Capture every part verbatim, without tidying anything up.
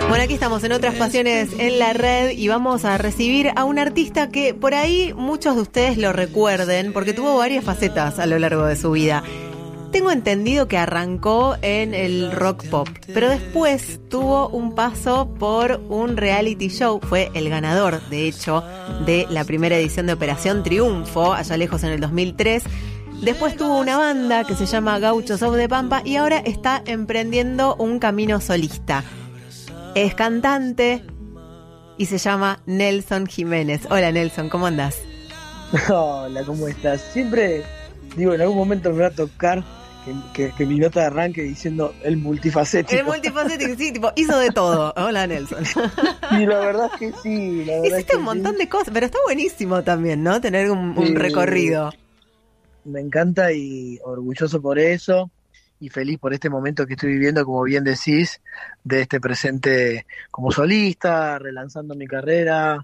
Bueno, aquí estamos en Otras Pasiones en la Red y vamos a recibir a un artista que por ahí muchos de ustedes lo recuerden porque tuvo varias facetas a lo largo de su vida. Tengo entendido que arrancó en el rock pop, pero después tuvo un paso por un reality show. Fue el ganador, de hecho, de la primera edición de Operación Triunfo, allá lejos en el dos mil tres. Después tuvo una banda que se llama Gauchos of the Pampa y ahora está emprendiendo un camino solista. Es cantante y se llama Nelson Jiménez. Hola Nelson, ¿cómo andás? Hola, ¿cómo estás? Siempre digo, en algún momento me va a tocar que, que, que mi nota de arranque diciendo el multifacético. El multifacético, sí, tipo, hizo de todo. Hola Nelson. Y la verdad es que sí. La verdad Hiciste es que un montón sí. de cosas, pero está buenísimo también, ¿no? Tener un, un Sí, recorrido. Me encanta y orgulloso por eso. Y feliz por este momento que estoy viviendo, como bien decís, de este presente como solista, relanzando mi carrera,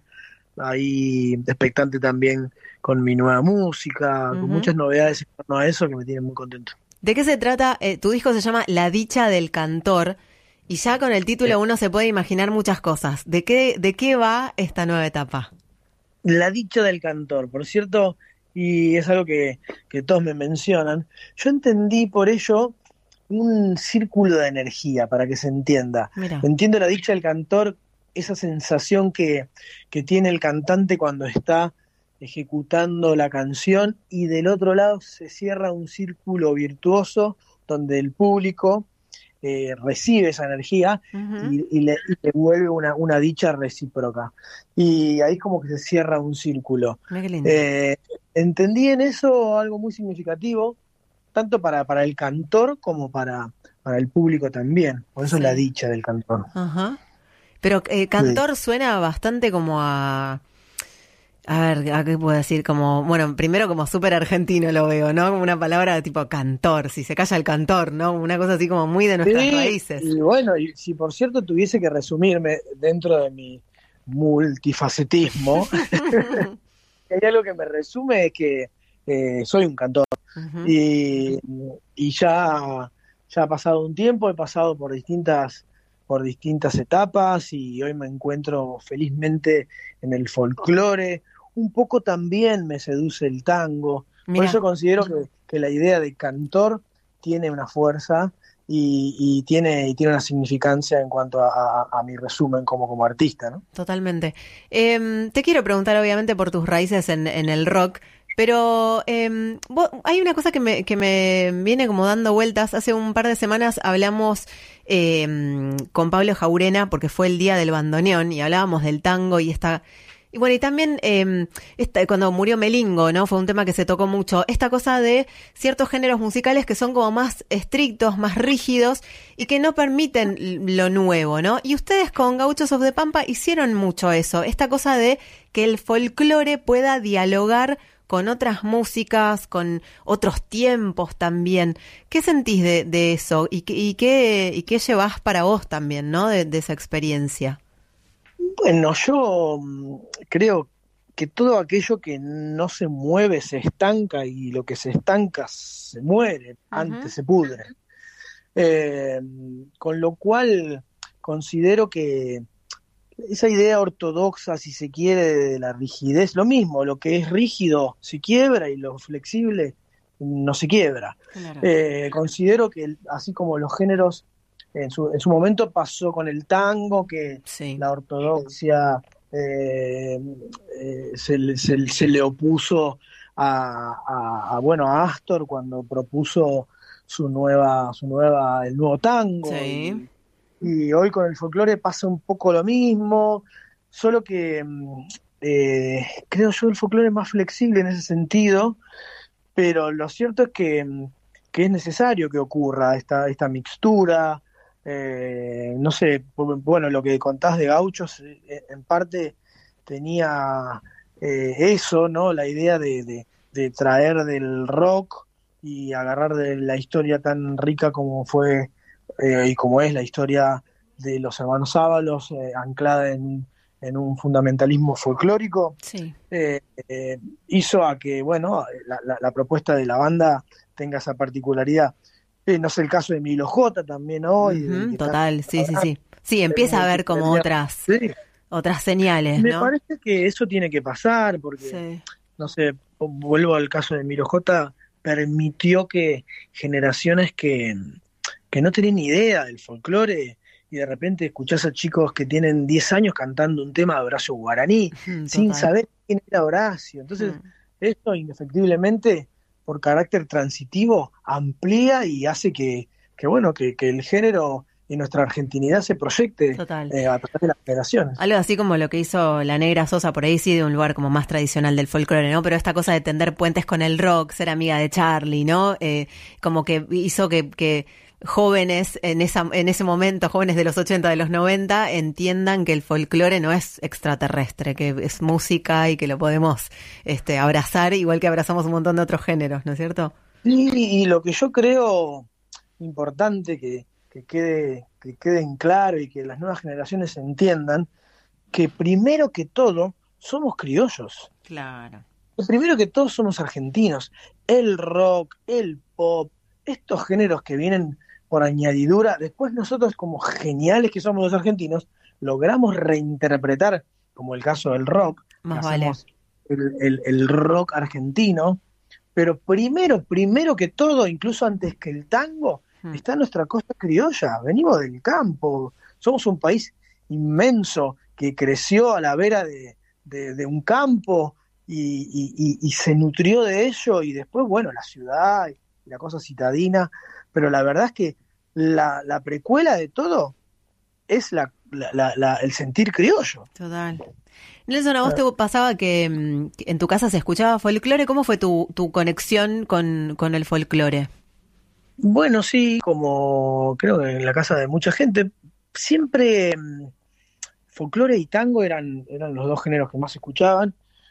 ahí expectante también con mi nueva música, Uh-huh. con muchas novedades en torno a eso que me tienen muy contento. ¿De qué se trata? Eh, tu disco se llama La Dicha del Cantor y ya con el título uno se puede imaginar muchas cosas. ¿De qué, de qué va esta nueva etapa? La dicha del cantor, por cierto, y es algo que, que todos me mencionan, yo entendí por ello un círculo de energía, para que se entienda. Mira. Entiendo la dicha del cantor, esa sensación que, que tiene el cantante cuando está ejecutando la canción, y del otro lado se cierra un círculo virtuoso donde el público eh, recibe esa energía Uh-huh. y, y, le, y le vuelve una, una dicha recíproca. Y ahí como que se cierra un círculo. Mira qué lindo. Eh, entendí en eso algo muy significativo, tanto para, para el cantor como para, para el público también. Por eso Sí. es la dicha del cantor. Ajá. Pero eh, cantor suena bastante como a... A ver, ¿a qué puedo decir? Como, bueno, primero como súper argentino lo veo, ¿no? Como una palabra tipo cantor, si se calla el cantor, ¿no? Una cosa así como muy de nuestras Sí, raíces. y bueno, y si por cierto tuviese que resumirme dentro de mi multifacetismo, hay algo que me resume es que eh, soy un cantor. Uh-huh. Y, y ya, ya ha pasado un tiempo, he pasado por distintas, por distintas etapas y hoy me encuentro felizmente en el folclore. Un poco también me seduce el tango. Mirá. Por eso considero que, que la idea de cantor tiene una fuerza y, y, tiene, y tiene una significancia en cuanto a, a, a mi resumen como, como artista, ¿no? Totalmente. Eh, te quiero preguntar obviamente por tus raíces en, en el rock. Pero eh, vos, hay una cosa que me, que me viene como dando vueltas. Hace un par de semanas hablamos eh, con Pablo Jaurena porque fue el día del bandoneón y hablábamos del tango y esta... Y bueno, y también eh, esta, cuando murió Melingo, ¿no? Fue un tema que se tocó mucho. Esta cosa de ciertos géneros musicales que son como más estrictos, más rígidos y que no permiten lo nuevo, ¿no? Y ustedes con Gauchos of the Pampa hicieron mucho eso. Esta cosa de que el folclore pueda dialogar con otras músicas, con otros tiempos también. ¿Qué sentís de, de eso? ¿Y qué, y, qué, ¿Y qué llevás para vos también, ¿no? De, de esa experiencia. Bueno, yo creo que todo aquello que no se mueve se estanca y lo que se estanca se muere, uh-huh. Antes se pudre. Eh, con lo cual considero que esa idea ortodoxa, si se quiere, de la rigidez, lo mismo, lo que es rígido se quiebra y lo flexible no se quiebra. Claro. Eh, considero que así como los géneros, en su, en su momento pasó con el tango, que sí. La ortodoxia eh, eh, se, se, se le opuso a, a, a, bueno, a Astor cuando propuso su nueva, su nueva, el nuevo tango. Sí. Y, Y hoy con el folclore pasa un poco lo mismo, solo que eh, creo yo el folclore es más flexible en ese sentido, pero lo cierto es que, que es necesario que ocurra esta, esta mixtura. Eh, no sé, bueno, lo que contás de Gauchos en parte tenía eh, eso, ¿no? La idea de, de, de traer del rock y agarrar de la historia tan rica como fue Eh, y como es la historia de los hermanos Ábalos, eh, anclada en, en un fundamentalismo folclórico, sí. eh, eh, hizo a que, bueno, la, la, la propuesta de la banda tenga esa particularidad. Eh, no sé el caso de Milo J también hoy. Uh-huh, de, total, sí, sí, sí. Sí, empieza a haber como otras, sí. otras señales, Me ¿no? parece que eso tiene que pasar, porque, Sí. no sé, vuelvo al caso de Miro J, permitió que generaciones que, que no tenían ni idea del folclore, y de repente escuchás a chicos que tienen diez años cantando un tema de Horacio Guaraní, sin Total. saber quién era Horacio. Entonces, Mm. esto indefectiblemente, por carácter transitivo, amplía y hace que, que bueno, que, que el género y nuestra argentinidad se proyecte Total. eh, a través de las generaciones. Algo así como lo que hizo la Negra Sosa, por ahí sí, de un lugar como más tradicional del folclore, ¿no? Pero esta cosa de tender puentes con el rock, ser amiga de Charlie, ¿no? Eh, como que hizo que, que jóvenes en esa en ese momento, jóvenes de los ochenta, de los noventa, entiendan que el folclore no es extraterrestre, que es música y que lo podemos este, abrazar igual que abrazamos un montón de otros géneros, ¿no es cierto? Y, y lo que yo creo importante que, que quede, que quede en claro y que las nuevas generaciones entiendan que primero que todo somos criollos. Claro. Primero que todo somos argentinos. El rock, el pop, estos géneros que vienen por añadidura, después nosotros como geniales que somos los argentinos, logramos reinterpretar, como el caso del rock, que Más vale. hacemos el, el, el rock argentino, pero primero, primero que todo, incluso antes que el tango, Hmm. está nuestra costa criolla, venimos del campo, somos un país inmenso que creció a la vera de, de, de un campo y, y, y, y se nutrió de ello, y después, bueno, la ciudad y la cosa citadina, pero la verdad es que la, la precuela de todo es la, la, la, la, el sentir criollo. Total. Nelson, ¿a vos te pasaba que, mm, que en tu casa se escuchaba folclore? ¿Cómo fue tu, tu conexión con, con el folclore? Bueno, sí, como creo que en la casa de mucha gente, siempre mm, folclore y tango eran, eran los dos géneros que más se escuchaban.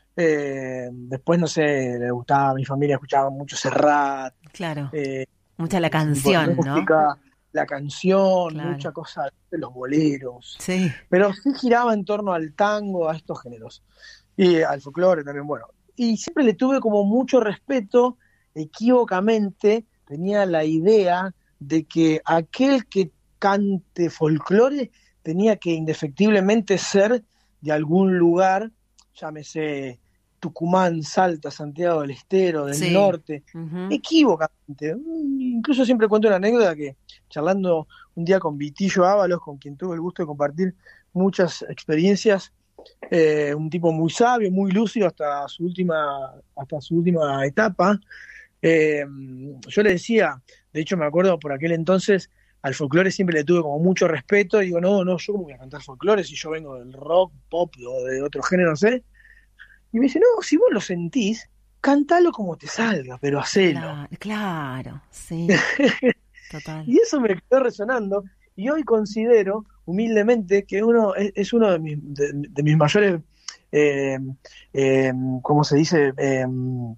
Eh, después, no sé, le gustaba a mi familia, escuchaba mucho Serrat, Claro, eh, mucha la ese tipo de canción, ¿no? música, la canción, Claro. mucha cosa de los boleros. Sí. Pero sí giraba en torno al tango, a estos géneros. Y al folclore también, bueno. Y siempre le tuve como mucho respeto, equívocamente, tenía la idea de que aquel que cante folclore tenía que indefectiblemente ser de algún lugar, llámese Tucumán, Salta, Santiago del Estero, del Sí. norte, Ujú. equívocamente. Incluso siempre cuento una anécdota que, charlando un día con Vitillo Ábalos, con quien tuve el gusto de compartir muchas experiencias, eh, un tipo muy sabio, muy lúcido hasta su última, hasta su última etapa, eh, yo le decía, de hecho me acuerdo por aquel entonces, al folclore siempre le tuve como mucho respeto, y digo, no, no, yo cómo voy a cantar folclore si yo vengo del rock, pop o de otro género, no sé. Y me dice, no, si vos lo sentís, cantalo como te salga, pero hacelo. Claro, claro, sí, total. Y eso me quedó resonando, y hoy considero, humildemente, que uno es, es uno de mis, de, de mis mayores, eh, eh, ¿cómo se dice? Eh,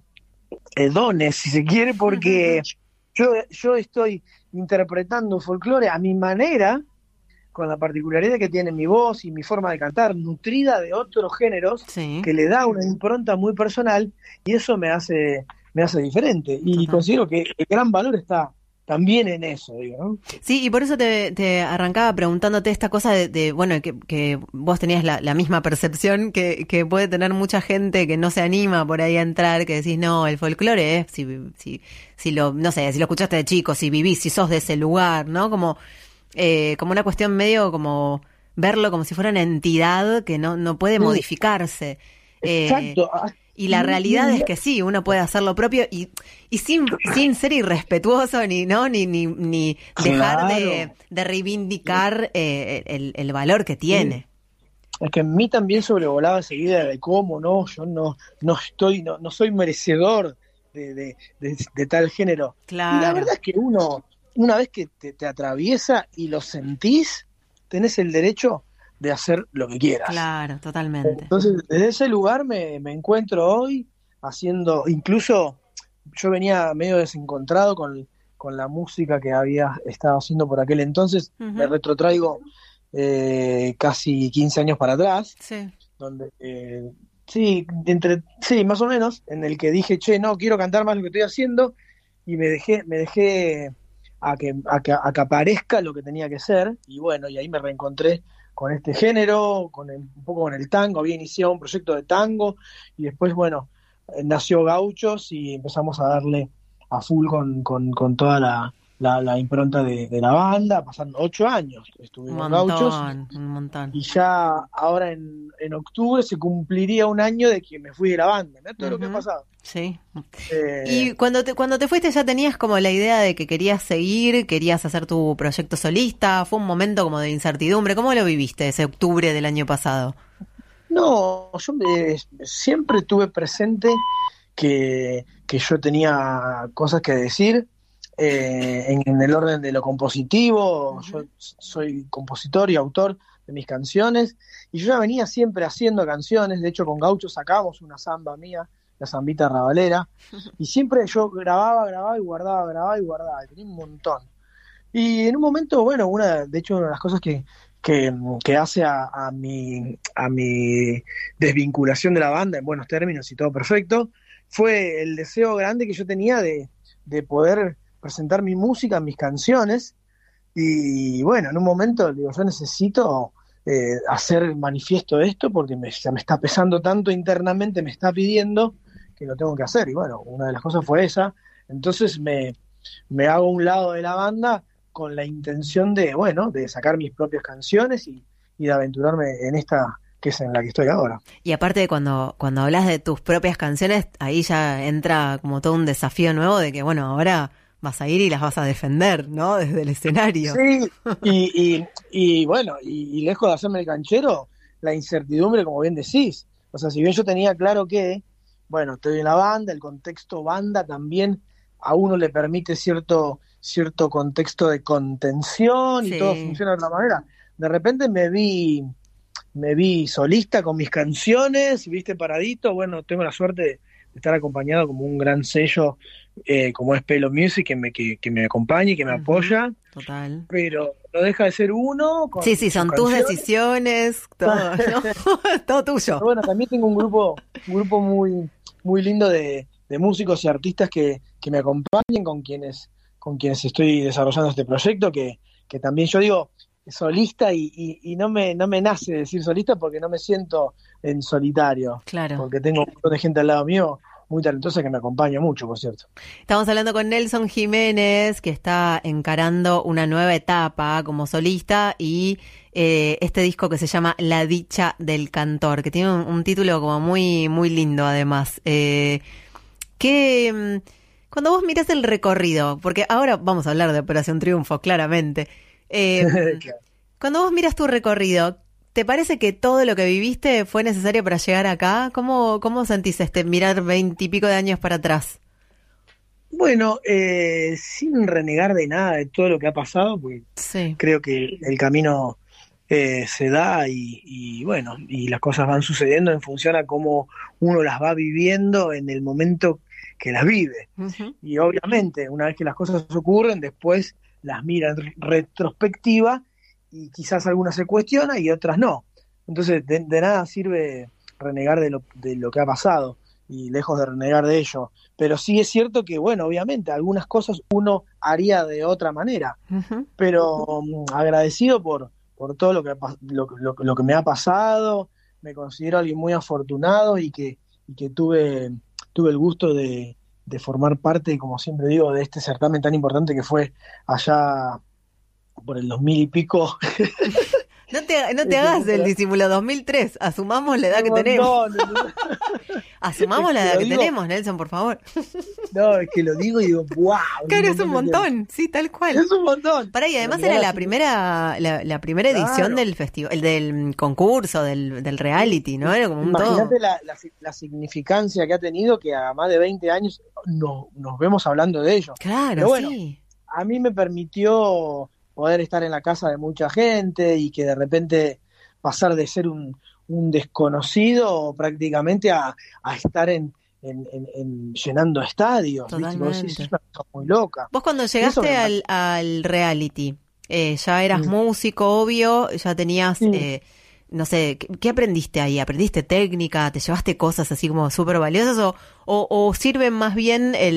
eh, dones, si se quiere, porque yo, yo estoy interpretando folclore a mi manera, con la particularidad que tiene mi voz y mi forma de cantar, nutrida de otros géneros, Sí, que le da una impronta muy personal, y eso me hace, me hace diferente. Y total. considero que el gran valor está también en eso, digo, ¿no? Sí, y por eso te, te arrancaba preguntándote esta cosa de, de bueno, que, que vos tenías la, la misma percepción que, que puede tener mucha gente que no se anima por ahí a entrar, que decís, no, el folclore es, si, si, si lo, no sé, si lo escuchaste de chico, si vivís, si sos de ese lugar, ¿no? Como, eh, como una cuestión medio como verlo como si fuera una entidad que no, no puede Sí, modificarse. Eh, exacto. Ah, y la y- realidad y- es que sí, uno puede hacer lo propio y, y sin, sin ser irrespetuoso ni no ni ni, ni dejar de, Claro, de reivindicar eh, el, el valor que sí. tiene. Es que en mí también sobrevolaba esa idea de cómo no, yo no, no estoy, no, no soy merecedor de, de, de, de tal género. Y la Claro, verdad es que uno, una vez que te, te atraviesa y lo sentís, tenés el derecho de hacer lo que quieras. claro, totalmente. Entonces, desde ese lugar me, me encuentro hoy haciendo, incluso yo venía medio desencontrado con, con la música que había estado haciendo por aquel entonces, me Ujú, retrotraigo eh, casi quince años para atrás, sí, donde, eh, sí, entre, sí, más o menos, en el que dije, che, no, quiero cantar más lo que estoy haciendo, y me dejé, me dejé a que, a que, a que aparezca lo que tenía que ser, y bueno, y ahí me reencontré con este género, con el, un poco con el tango, había iniciado un proyecto de tango, y después, bueno, eh, nació Gauchos y empezamos a darle a full con, con, con toda la, la, la impronta de, de la banda, pasaron ocho años, estuve Un con Gauchos, montón, un montón. y ya ahora en, en octubre se cumpliría un año de que me fui de la banda, ¿no? Todo Uh-huh. lo que ha pasado. Sí. Eh, Y cuando te, cuando te fuiste ya tenías como la idea de que querías seguir, querías hacer tu proyecto solista, fue un momento como de incertidumbre, ¿cómo lo viviste ese octubre del año pasado? no, yo me, siempre tuve presente que, que yo tenía cosas que decir eh, en, en el orden de lo compositivo. Uh-huh. Yo soy compositor y autor de mis canciones, y yo ya venía siempre haciendo canciones. De hecho, con Gaucho sacamos una samba mía, la zambita rabalera, y siempre yo grababa, grababa y guardaba, grababa y guardaba, y tenía un montón. Y en un momento, bueno, una, de hecho, una de las cosas que, que, que hace a, a, mi, a mi desvinculación de la banda en buenos términos y todo perfecto, fue el deseo grande que yo tenía de, de poder presentar mi música, mis canciones, y bueno, en un momento digo, yo necesito eh, hacer manifiesto de esto porque me, ya me está pesando tanto internamente, me está pidiendo que lo tengo que hacer, y bueno, una de las cosas fue esa. Entonces me, me hago a un lado de la banda con la intención de, bueno, de sacar mis propias canciones y, y de aventurarme en esta que es en la que estoy ahora. Y aparte de cuando, cuando hablas de tus propias canciones, ahí ya entra como todo un desafío nuevo de que, bueno, ahora vas a ir y las vas a defender, ¿no? Desde el escenario. Sí, y, y, y bueno, y, y lejos de hacerme el canchero, la incertidumbre, como bien decís. O sea, si bien yo tenía claro que, bueno, estoy en la banda, el contexto banda también a uno le permite cierto, cierto contexto de contención y Sí. todo funciona de otra manera. De repente me vi, me vi solista con mis canciones, viste, paradito. Bueno, tengo la suerte de estar acompañado como un gran sello eh, como es Pelo Music, que me, que, que me acompaña y que me Uh-huh. apoya, Total. pero no deja de ser uno con Sí, sí, sus son tus canciones. decisiones, todo, ¿no? Todo tuyo. Pero bueno, también tengo un grupo, un grupo muy, muy lindo de, de músicos y artistas que, que me acompañan, con quienes, con quienes estoy desarrollando este proyecto, que, que también yo digo solista y, y, y no me, no me nace decir solista porque no me siento en solitario, Claro. porque tengo un montón de gente al lado mío muy talentosa que me acompaña mucho, por cierto. Estamos hablando con Nelson Jiménez, que está encarando una nueva etapa como solista, y eh, este disco que se llama La Dicha del Cantor, que tiene un, un título como muy, muy lindo además. Eh, que cuando vos mirás el recorrido, porque ahora vamos a hablar de Operación Triunfo, claramente. Eh, Claro. Cuando vos miras tu recorrido, ¿te parece que todo lo que viviste fue necesario para llegar acá? ¿Cómo, cómo sentís este mirar veintipico de años para atrás? Bueno, eh, sin renegar de nada de todo lo que ha pasado, porque Sí. creo que el camino eh, se da y, y bueno, y las cosas van sucediendo en función a cómo uno las va viviendo en el momento que las vive. Uh-huh. Y obviamente, una vez que las cosas ocurren, después las mira en retrospectiva y quizás algunas se cuestiona y otras no. Entonces, de, de nada sirve renegar de lo, de lo que ha pasado, y lejos de renegar de ello. Pero sí es cierto que, bueno, obviamente, algunas cosas uno haría de otra manera. Uh-huh. Pero um, agradecido por, por todo lo que, lo, lo, lo que me ha pasado. Me considero alguien muy afortunado y que, y que tuve, tuve el gusto de, de formar parte, como siempre digo, de este certamen tan importante que fue allá por el dos mil y pico. No te, no te hagas el disimulo, dos mil tres, asumamos la edad que tenemos. No, no, no. Asumamos la Es que edad lo que digo- tenemos, Nelson, por favor. No, es que lo digo y digo, wow. Claro, es un montón, sí, tal cual. Es un montón. Pará, y además Pero era mirá, la si- primera, la, la primera edición Claro. del festival, el del concurso, del, del reality, ¿no? Era como un todo. Imagínate la, la, la significancia que ha tenido, que a más de veinte años no, nos vemos hablando de ello. Claro, Pero bueno, sí. a mí me permitió poder estar en la casa de mucha gente y que de repente pasar de ser un, un desconocido prácticamente a, a estar en, en, en, en llenando estadios. ¿viste? Y vos decís, Totalmente. es una cosa muy loca. Vos cuando Eso llegaste me al, al reality, eh, ya eras Mm. músico, obvio, ya tenías, Sí. eh, no sé, ¿qué, qué aprendiste ahí? ¿Aprendiste técnica? ¿Te llevaste cosas así como súper valiosas? O, o, ¿O sirve más bien el,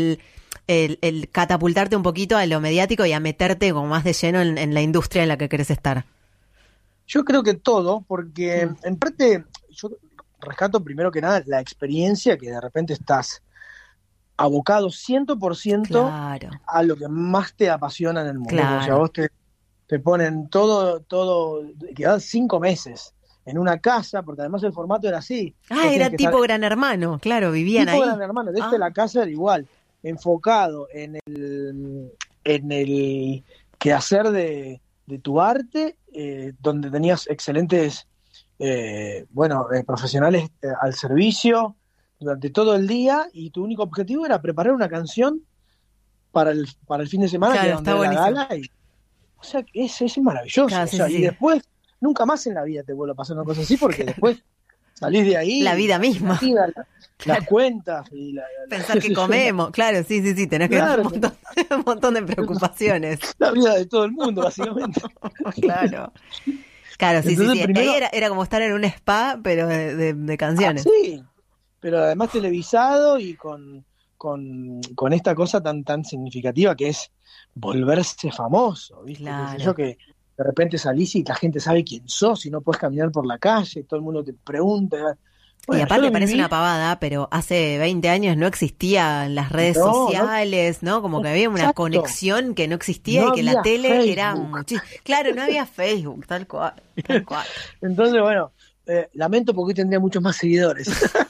el, el catapultarte un poquito a lo mediático y a meterte como más de lleno en, en la industria en la que querés estar? Yo creo que todo, porque mm. en parte yo rescato primero que nada la experiencia, que de repente estás abocado cien por ciento claro. a lo que más te apasiona en el mundo. Claro. O sea, vos te, te ponen todo, todo, quedás cinco meses en una casa, porque además el formato era así. Ah, era tipo estar... Gran Hermano, claro, vivían tipo ahí. Gran Hermano, de ah. hecho la casa era igual, enfocado en el, en el quehacer de, de tu arte, eh, donde tenías excelentes, eh, bueno, eh, profesionales eh, al servicio, durante todo el día, y tu único objetivo era preparar una canción para el, para el fin de semana, claro, que era donde era la gala, y, o sea, es, es maravilloso, claro, sí, o sea, sí. Y después, nunca más en la vida te vuelve a pasar una cosa así, porque después salís de ahí, la vida misma, la, la, claro. Las cuentas, y la, la, pensar que comemos, claro, sí, sí, sí, tenés que claro, un, montón, un montón de preocupaciones. La vida de todo el mundo, básicamente. Claro. Claro, sí, Entonces, sí, sí. Primero, era, era como estar en un spa, pero de, de, de canciones. Ah, sí, pero además televisado y con, con, con esta cosa tan tan significativa que es volverse famoso, ¿viste? Claro. Que yo que de repente salís y la gente sabe quién sos y no puedes caminar por la calle, todo el mundo te pregunta. Bueno, y aparte parece viví... una pavada, pero hace veinte años no existían las redes no, sociales, ¿no? ¿no? Como que había una Exacto. conexión que no existía no y que la tele Facebook. Era muchísimo. Claro, no había Facebook, tal cual. Tal cual. Entonces, bueno, eh, lamento porque hoy tendría muchos más seguidores.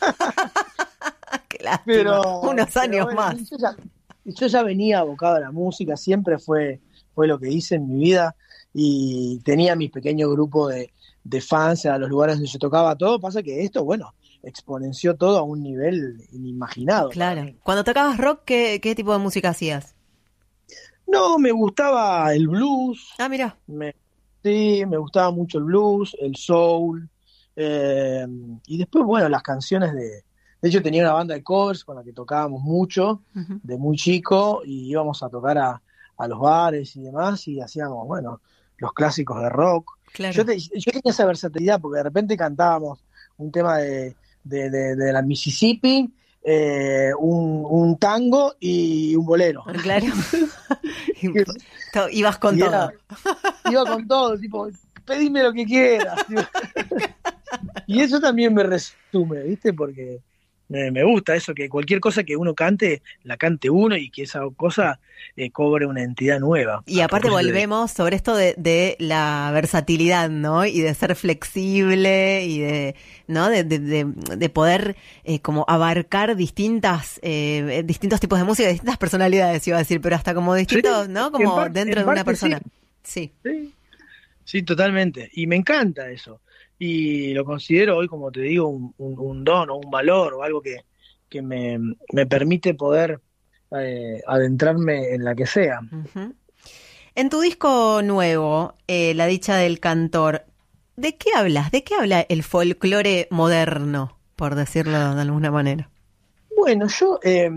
Qué lástima. Pero, unos años pero, bueno, más. Yo ya, yo ya venía abocado a la música, siempre fue, fue lo que hice en mi vida y tenía mi pequeño grupo de, de fans a los lugares donde yo tocaba todo. Pasa que esto, bueno, exponenció todo a un nivel inimaginado. Claro. Cuando tocabas rock, ¿qué, qué tipo de música hacías? No, me gustaba el blues. Ah, mira. Me, sí, me gustaba mucho el blues, el soul. Eh, y después, bueno, las canciones de... De hecho, tenía una banda de covers con la que tocábamos mucho, uh-huh. de muy chico, y íbamos a tocar a, a los bares y demás, y hacíamos, bueno, los clásicos de rock. Claro. Yo, te, yo tenía esa versatilidad, porque de repente cantábamos un tema de... De, de, de la Mississippi, eh, un, un tango y un bolero. Claro. Ibas con todo. Era, iba con todo, tipo, pedime lo que quieras. Y eso también me resume, ¿viste? Porque me, me gusta eso, que cualquier cosa que uno cante, la cante uno y que esa cosa eh, cobre una entidad nueva. Y aparte volvemos de... sobre esto de, de la versatilidad, ¿no? Y de ser flexible y de, ¿no? De, de, de, de poder eh, como abarcar distintas, eh, distintos tipos de música, distintas personalidades, iba a decir, pero hasta como distintos, sí, ¿no? Como parte, dentro de una persona. Sí. Sí. sí. Sí, totalmente. Y me encanta eso. Y lo considero hoy, como te digo, un, un, un don o un valor o algo que, que me, me permite poder eh, adentrarme en la que sea. Uh-huh. En tu disco nuevo, eh, La dicha del cantor, ¿de qué hablas? ¿De qué habla el folclore moderno, por decirlo de alguna manera? Bueno, yo eh,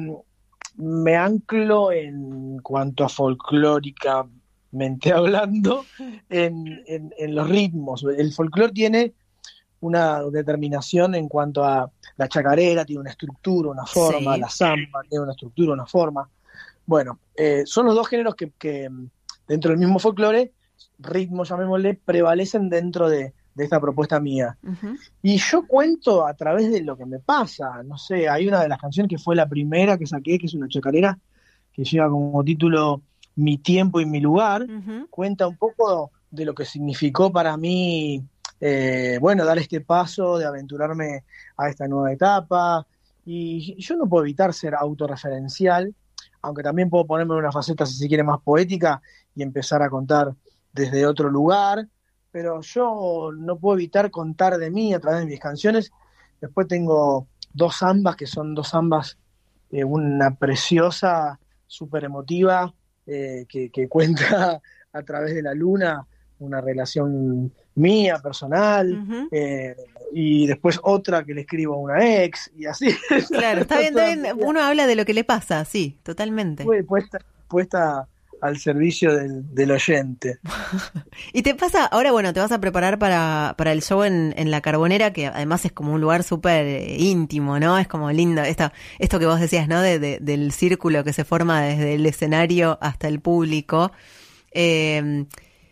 me anclo en cuanto a folclórica hablando en, en, en los ritmos. El folclore tiene una determinación en cuanto a la chacarera, tiene una estructura, una forma, sí. La samba tiene una estructura, una forma. Bueno, eh, son los dos géneros que, que dentro del mismo folclore, ritmos, llamémosle, prevalecen dentro de, de esta propuesta mía. Uh-huh. Y yo cuento a través de lo que me pasa. No sé, hay una de las canciones que fue la primera que saqué, que es una chacarera, que lleva como título Mi tiempo y mi lugar, uh-huh. Cuenta un poco de lo que significó para mí, eh, bueno, dar este paso de aventurarme a esta nueva etapa, y yo no puedo evitar ser autorreferencial, aunque también puedo ponerme en una faceta, si se quiere, más poética, y empezar a contar desde otro lugar, pero yo no puedo evitar contar de mí a través de mis canciones. Después tengo dos zambas, que son dos zambas, eh, una preciosa, súper emotiva, Eh, que, que cuenta a través de la luna una relación mía, personal, uh-huh. eh, y después otra que le escribo a una ex, y así. Claro, está bien, está bien. Uno habla de lo que le pasa, sí, totalmente. Fue puesta, puesta al servicio del, del oyente. Y te pasa, ahora bueno, te vas a preparar para, para el show en, en La Carbonera, que además es como un lugar súper eh, íntimo, ¿no? Es como lindo, esto, esto que vos decías, ¿no? De, de, del círculo que se forma desde el escenario hasta el público. Eh,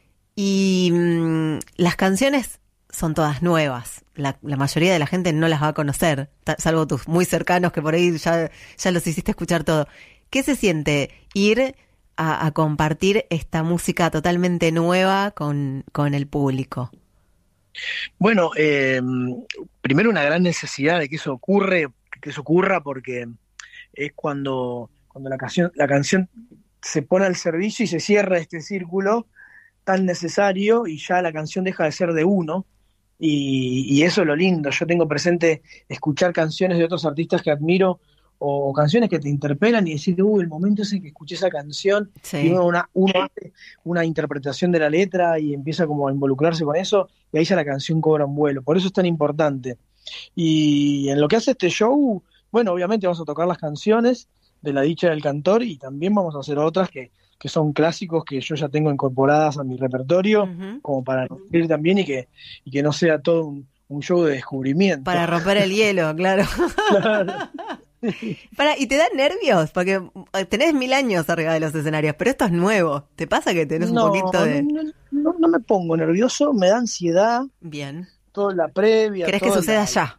y mmm, las canciones son todas nuevas. La, la mayoría de la gente no las va a conocer, salvo tus muy cercanos que por ahí ya, ya los hiciste escuchar todo. ¿Qué se siente ir A, a compartir esta música totalmente nueva con, con el público? Bueno, eh, primero una gran necesidad de que eso ocurre, que eso ocurra, porque es cuando, cuando la canción, la canción se pone al servicio y se cierra este círculo tan necesario y ya la canción deja de ser de uno, y, y eso es lo lindo. Yo tengo presente escuchar canciones de otros artistas que admiro, o canciones que te interpelan y decir, uy, el momento ese que escuché esa canción, sí. Y uno, una, uno hace una interpretación de la letra y empieza como a involucrarse con eso, y ahí ya la canción cobra un vuelo. Por eso es tan importante. Y en lo que hace este show, bueno, obviamente vamos a tocar las canciones de La Dicha del Cantor, y también vamos a hacer otras que, que son clásicos que yo ya tengo incorporadas a mi repertorio, uh-huh. como para ir también y que, y que no sea todo un, un show de descubrimiento. Para romper el hielo, claro. Claro. Para, ¿y te dan nervios? Porque tenés mil años arriba de los escenarios, pero esto es nuevo. ¿Te pasa que tenés no, un poquito de...? No, no, no me pongo nervioso, me da ansiedad. Bien. Toda la previa. ¿Querés que suceda la... ya?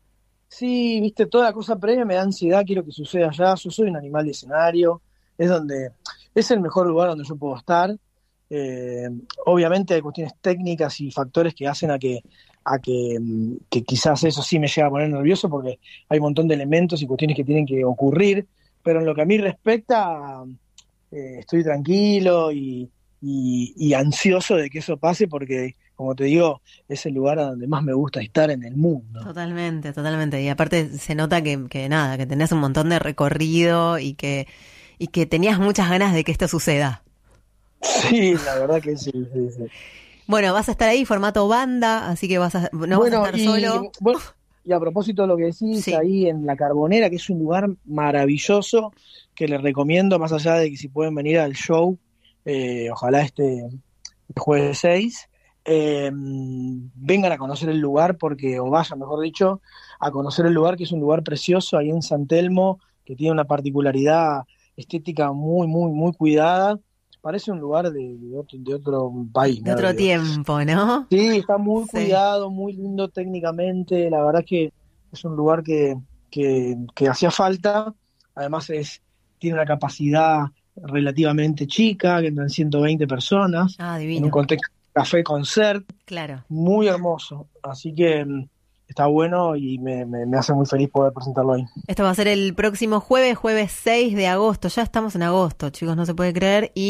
Sí, viste, toda la cosa previa me da ansiedad, quiero que suceda ya. Yo soy un animal de escenario, es donde es el mejor lugar donde yo puedo estar. Eh, obviamente hay cuestiones técnicas y factores que hacen a que a que, que quizás eso sí me llega a poner nervioso, porque hay un montón de elementos y cuestiones que tienen que ocurrir, pero en lo que a mí respecta, eh, estoy tranquilo y, y, y ansioso de que eso pase, porque, como te digo, es el lugar a donde más me gusta estar en el mundo. Totalmente, totalmente, y aparte se nota que, que nada, que tenés un montón de recorrido y que, y que tenías muchas ganas de que esto suceda. Sí, la verdad que sí, sí, sí. Bueno, vas a estar ahí formato banda, así que vas a, no bueno, vas a estar y, solo. Bueno, y a propósito de lo que decís, sí. Ahí en La Carbonera, que es un lugar maravilloso, que les recomiendo, más allá de que si pueden venir al show, eh, ojalá este, este jueves seis, eh, vengan a conocer el lugar, porque, o vayan, mejor dicho, a conocer el lugar, que es un lugar precioso, ahí en San Telmo, que tiene una particularidad estética muy, muy, muy cuidada. Parece un lugar de, de, otro, de otro país. De otro tiempo, ¿no? Sí, está muy sí. cuidado, muy lindo técnicamente. La verdad que es un lugar que, que, que hacía falta. Además es tiene una capacidad relativamente chica, que entran ciento veinte personas. Ah, divino. En un contexto de café concert. Claro. Muy hermoso. Así que está bueno y me, me, me hace muy feliz poder presentarlo ahí. Esto va a ser el próximo jueves, jueves seis de agosto. Ya estamos en agosto, chicos, no se puede creer. Y